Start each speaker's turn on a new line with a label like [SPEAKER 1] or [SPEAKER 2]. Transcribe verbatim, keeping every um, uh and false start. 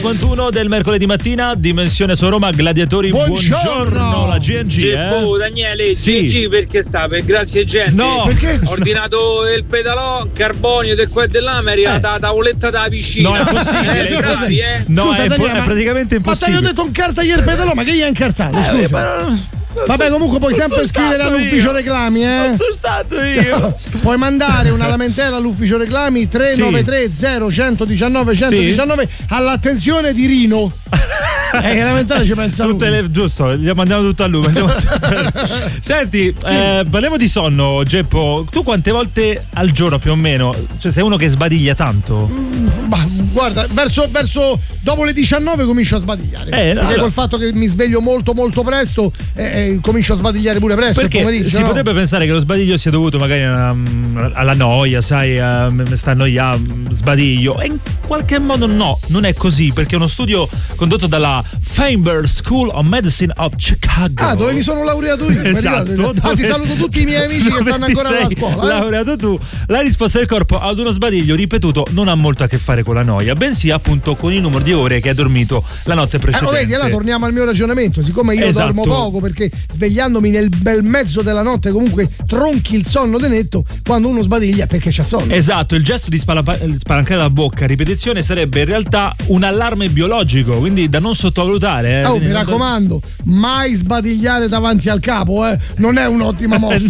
[SPEAKER 1] cinquantuno del mercoledì mattina, Dimensione su Roma, Gladiatori, buongiorno, buongiorno la G N G. Eh?
[SPEAKER 2] Oh, Daniele,
[SPEAKER 1] sì.
[SPEAKER 2] G N G perché sta? Per grazie gente.
[SPEAKER 1] No,
[SPEAKER 3] perché?
[SPEAKER 2] Ho ordinato il pedalò, carbonio del qua e dell'là, mi è arrivata la tavoletta della piscina.
[SPEAKER 1] No, è possibile,
[SPEAKER 2] eh,
[SPEAKER 1] è
[SPEAKER 2] bravi,
[SPEAKER 1] possibile.
[SPEAKER 2] eh.
[SPEAKER 1] No,
[SPEAKER 3] Scusa,
[SPEAKER 1] è,
[SPEAKER 3] Daniele,
[SPEAKER 1] è
[SPEAKER 3] ma-
[SPEAKER 1] praticamente
[SPEAKER 3] Ma ti
[SPEAKER 1] impossibile.
[SPEAKER 3] avevo detto incarta ieri il pedalò, ma che gli hai incartato?
[SPEAKER 1] Eh,
[SPEAKER 3] Scusa.
[SPEAKER 1] però-
[SPEAKER 3] Vabbè, comunque puoi
[SPEAKER 1] non
[SPEAKER 3] sempre
[SPEAKER 1] sono
[SPEAKER 3] scrivere
[SPEAKER 1] stato
[SPEAKER 3] all'ufficio
[SPEAKER 1] io.
[SPEAKER 3] reclami, eh?
[SPEAKER 1] Non sono stato io.
[SPEAKER 3] Puoi mandare una lamentela all'ufficio reclami tre nove tre zero uno uno uno uno uno nove all'attenzione di Rino. Eh, che lamentele ci pensa
[SPEAKER 1] Tutte
[SPEAKER 3] lui.
[SPEAKER 1] le, giusto, gli mandiamo tutto a lui. mandiamo tutto a lui. Senti, eh, parliamo di sonno, Geppo. Tu quante volte al giorno più o meno? Cioè, sei uno che sbadiglia tanto?
[SPEAKER 3] Ma guarda, verso, verso dopo le diciannove comincio a sbadigliare.
[SPEAKER 1] Eh, no,
[SPEAKER 3] perché
[SPEAKER 1] no.
[SPEAKER 3] col fatto che mi sveglio molto molto presto, eh, eh, comincio a sbadigliare pure presto.
[SPEAKER 1] Perché
[SPEAKER 3] il pomeriggio,
[SPEAKER 1] si
[SPEAKER 3] no?
[SPEAKER 1] potrebbe pensare che lo sbadiglio sia dovuto magari a- alla noia, sai, a, mi sta annoiando, sbadiglio. E in qualche modo no, non è così, perché uno studio condotto dalla Feinberg School of Medicine of Chicago.
[SPEAKER 3] Ah, dove mi sono laureato io. mi
[SPEAKER 1] Esatto.
[SPEAKER 3] ricordo. Ah, ti saluto tutti i miei amici che
[SPEAKER 1] dove
[SPEAKER 3] stanno
[SPEAKER 1] ti
[SPEAKER 3] ancora alla
[SPEAKER 1] sei
[SPEAKER 3] scuola. Eh?
[SPEAKER 1] laureato tu. La risposta del corpo ad uno sbadiglio ripetuto non ha molto a che fare con la noia, bensì appunto con il numero di ore che hai dormito la notte
[SPEAKER 3] Eh,
[SPEAKER 1] precedente.
[SPEAKER 3] oh, vedi, allora torniamo al mio ragionamento. Siccome io
[SPEAKER 1] Esatto.
[SPEAKER 3] dormo poco, perché svegliandomi nel bel mezzo della notte comunque tronchi il sonno de netto, quando uno sbadiglia è perché c'ha sonno.
[SPEAKER 1] Esatto, il gesto di spala- spalancare la bocca a ripetizione sarebbe in realtà un allarme biologico, quindi da non sottovalutare. Eh.
[SPEAKER 3] Oh,
[SPEAKER 1] Quindi
[SPEAKER 3] mi
[SPEAKER 1] non-
[SPEAKER 3] raccomando, mai sbadigliare davanti al capo, eh. Non è un'ottima mossa.